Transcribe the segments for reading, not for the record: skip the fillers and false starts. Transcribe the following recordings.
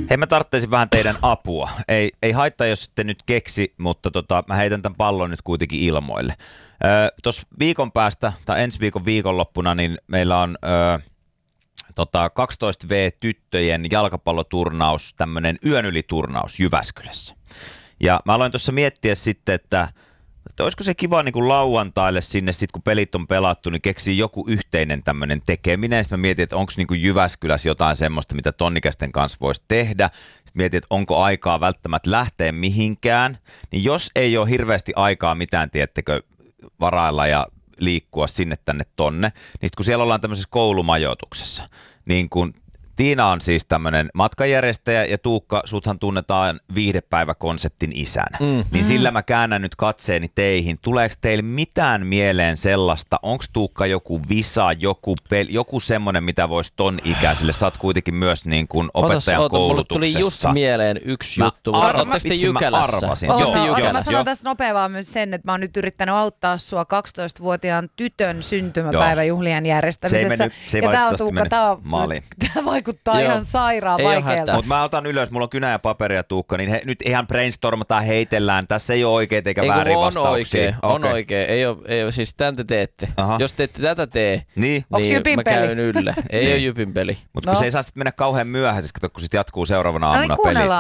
Hei, mä tarvitsin vähän teidän apua. Ei haittaa, jos sitten nyt keksi, mutta mä heitän tämän pallon nyt kuitenkin ilmoille. Tuossa viikon päästä, tai ensi viikon viikonloppuna, niin meillä on 12V-tyttöjen jalkapalloturnaus, tämmöinen yön yli turnaus Jyväskylässä. Ja mä aloin tuossa miettiä sitten, että olisiko se kiva niin kuin lauantaille sinne, sit kun pelit on pelattu, niin keksii joku yhteinen tämmöinen tekeminen. Sitten mä mietin, että onko niin kuin Jyväskylässä jotain semmoista, mitä tonnikäisten kanssa voisi tehdä. Sitten mietin, että onko aikaa välttämättä lähteä mihinkään. Niin jos ei ole hirveästi aikaa mitään, tiettekö, varailla ja liikkua sinne tänne tonne, niin kun siellä ollaan tämmöisessä koulumajoituksessa, niin kun Tiina on siis tämmöinen matkanjärjestäjä ja Tuukka, suthan tunnetaan viihdepäiväkonseptin isänä. Niin sillä mä käännän nyt katseeni teihin. Tuleeko teille mitään mieleen sellaista? Onko Tuukka joku visa, joku semmoinen, mitä voisi ton ikäisille? Sä oot kuitenkin myös niin kuin opettajan koulutuksessa. Mulle tuli just mieleen yksi juttu. Ootteko te Jykälässä? Mä sanon tässä nopea vaan myös sen, että mä oon nyt yrittänyt auttaa sua 12-vuotiaan tytön syntymäpäiväjuhlien järjestämisessä. Se ei valitettavasti mene maaliin. Tämä vaikuttaa ihan sairaan vaikealta. Mutta mä otan ylös, mulla on kynä ja paperia, Tuukka, niin nyt ihan brainstormataan, heitellään. Tässä ei ole oikeita eikä väärin vastauksia. On oikein. Ei ole, siis tämän te teette. Aha. Jos te ette tätä tee, niin mä käyn ylle. Ei ole Jypin peli. Mutta se ei saa sitten mennä kauhean myöhäisesti, kun sitten jatkuu seuraavana aamuna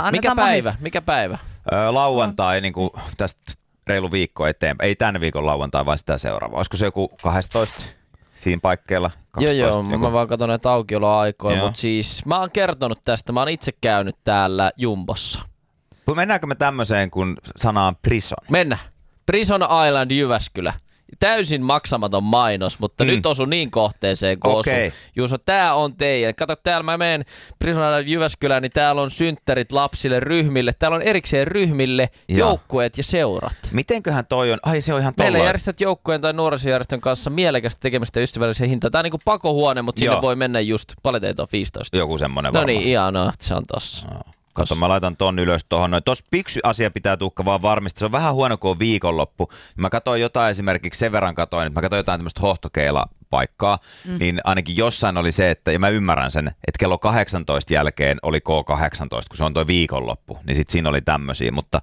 peli. Mikä päivä? Lauantai, niin kuin tästä reilu viikko eteenpäin. Ei tämän viikon lauantai, vaan sitä seuraava. Olisiko se joku 12 siinä paikkeilla? 12, joo, mä vaan katson näitä aukioloaikoja, mutta siis mä oon kertonut tästä, mä oon itse käynyt täällä Jumbossa. Mennäänkö me tämmöiseen kuin sanaan Prison? Mennään. Prison Island Jyväskylä. Täysin maksamaton mainos, mutta nyt osu niin kohteeseen kuin osu. Juuso, tää on teidän. Kato, täällä mä menen Prison Island Jyväskylään, niin täällä on synttärit lapsille, ryhmille. Täällä on erikseen ryhmille joukkueet ja seurat. Mitenköhän toi on? Ai se on ihan tollainen. Meillä järjestät joukkueen tai nuorisojärjestön kanssa mielekästä tekemistä ystävällisiä hintaa. Tää on niinku pakohuone, mutta sinne voi mennä just, paljon teitä on 15. Joku semmonen varmaan. No niin, ihanaa, se on tossa. Kato, mä laitan ton ylös tuohon. Tuossa yksi asia pitää Tuukka vaan varmistaa. Se on vähän huono, kun on viikonloppu. Mä katsoin jotain esimerkiksi sen verran että mä katsoin jotain tämmöistä hohtokeila-paikkaa, niin ainakin jossain oli se, että, ja mä ymmärrän sen, että kello 18 jälkeen oli K18, kun se on toi viikonloppu, niin sit siinä oli tämmöisiä, mutta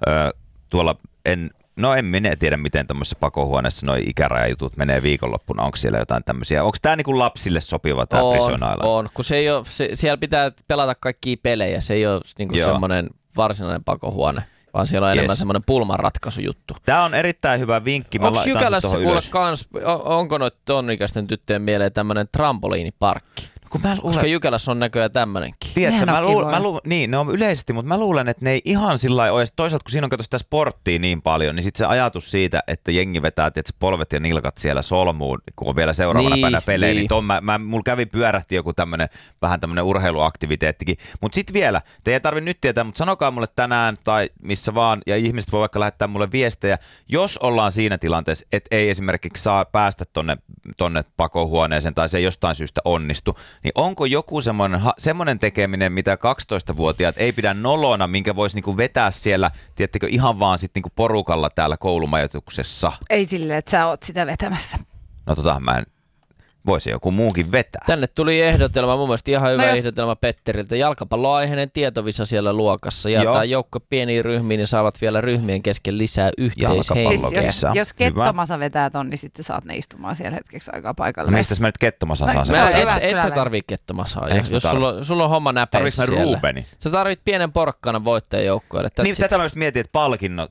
tuolla en minä tiedä, miten tämmöisessä pakohuoneessa noi ikärajajutut menee viikonloppuna. Onko siellä jotain tämmöisiä? Onko tää niinku lapsille sopiva tää Prison Island? On, kun se ei ole, siellä pitää pelata kaikkia pelejä. Se ei ole niinku semmoinen varsinainen pakohuone, vaan siellä on enemmän semmoinen pulmanratkaisujuttu. Tää on erittäin hyvä vinkki. Onko Jykälässä kuule kans, onko noita tonikäisten tyttöjen mieleen tämmöinen trampoliiniparkki? Koska Jykälässä on näköjään tämmönenkin. Tiedätkö, niin, ne on yleisesti, mutta mä luulen, että ne ei ihan sillä lailla ole. Toisaalta, kun siinä on kato sitä sporttia niin paljon, niin sitten se ajatus siitä, että jengi vetää polvet ja nilkat siellä solmuun, kun on vielä seuraavana päivänä pelejä, niin mulla kävi pyörähti joku vähän tämmöinen urheiluaktiviteettikin. Mutta sitten vielä, te ei tarvitse nyt tietää, mutta sanokaa mulle tänään tai missä vaan, ja ihmiset voi vaikka lähettää mulle viestejä, jos ollaan siinä tilanteessa, että ei esimerkiksi saa päästä tonne pakohuoneeseen tai se ei jostain syystä onnistu, niin onko joku semmoinen tekeminen, mitä 12-vuotiaat ei pidä nolona, minkä voisi niinku vetää siellä, tiedättekö, ihan vaan sit niinku porukalla täällä koulumajoituksessa? Ei silleen, että sä oot sitä vetämässä. No voisi joku muukin vetää. Tänne tuli ehdotelma, mun mielestä ihan hyvä ehdotelma Petteriltä. Jalkapalloaiheinen tietovisa siellä luokassa. Jaetaan joukko pieniin ryhmiin ja saavat vielä ryhmien kesken lisää yhteishenkeä. Siis jos Kettomasa vetää ton, niin sitten saat ne istumaan siellä hetkeksi aikaa paikalle. No mistä sä menet Kettomasa saa? Et sä tarvii Kettomasaa. Jos sulla on homma näpeissä siellä. Ruubeni? Sä tarvit pienen porkkanan voittajajoukkueelle. Niin tätä mä just mietin, että